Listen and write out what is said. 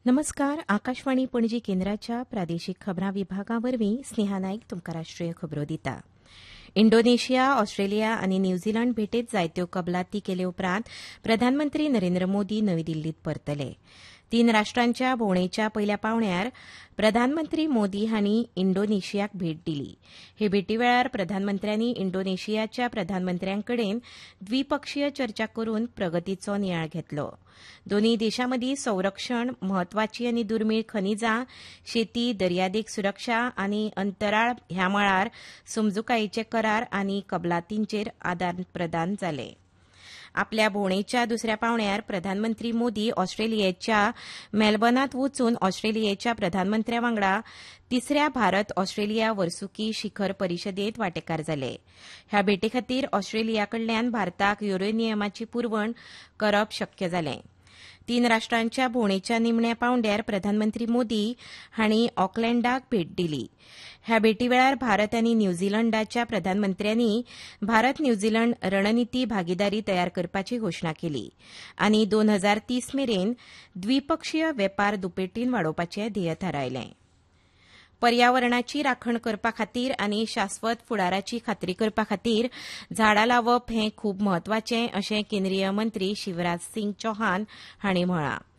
नमस्कार. आकाशवाणी पणजी केंद्राच्या प्रादेशीक खबरां विभागावरवीं स्नेहा नायक तुमकां राष्ट्रीय खबरो दिता. इंडोनेशिया, ऑस्ट्रेलिया आनी न्यूझीलंड भेटेत जायत्यो कबलाती केले उपरांत प्रधानमंत्री नरेंद्र मोदी नवी दिल्लीत परतले. 3 राष्ट्रांच्या भोंवडेच्या पयल्या पांवड्यार प्रधानमंत्री मोदी हांणी इंडोनेशियाक भेट दिली. हे भेटी वेळार प्रधानमंत्र्यांनी इंडोनेशियाच्या प्रधानमंत्र्यांकडेन द्विपक्षीय चर्चा करून प्रगतीचो नियाळ घेतलो. दोनूय देशांमंदी संरक्षण, म्हत्वाची आनी दुर्मीळ खनिजां, शेती, दर्यादेग सुरक्षा आनी अंतराळ ह्या मळार समजुकायेचे करार आनी कबलातींचेर आदान प्रदान जाले. आपल्या भोंवडेच्या दुसऱ्या पांवड्यार प्रधानमंत्री मोदी ऑस्ट्रेलियेच्या मेलबर्नांत वचून ऑस्ट्रेलियेच्या प्रधानमंत्र्या वांगडा तिसऱ्या भारत ऑस्ट्रेलिया वर्सुकी शिखर परिशदेंत वांटेकार जाले. ह्या भेटे खातीर ऑस्ट्रेलियाकडल्यान भारताक युरेनियमाची पुरवण करप शक्य जालें. 3 राष्ट्रांच्या भोंवडेच्या निमण्या पांवड्यार प्रधानमंत्री मोदी हांणी ऑकलँडाक भेट दिली. ह्या भेटी वेळार भारत आनी न्यूझीलंडाच्या प्रधानमंत्र्यांनी भारत न्यूझीलंड रणनीती भागीदारी तयार करपाची घोशणा केली आनी 2030 मेरेन द्विपक्षीय वेपार दुपेटीन वाडोवपाचें ध्येय थारायलें. पर्यावरणाची राखण करपा खातीर आनी शास्वत फुडाराची खात्री करपा खातीर झाडां लावप हें खूब म्हत्वाचें अशें केंद्रीय मंत्री शिवराज सिंग चौहान हांणी म्हळां.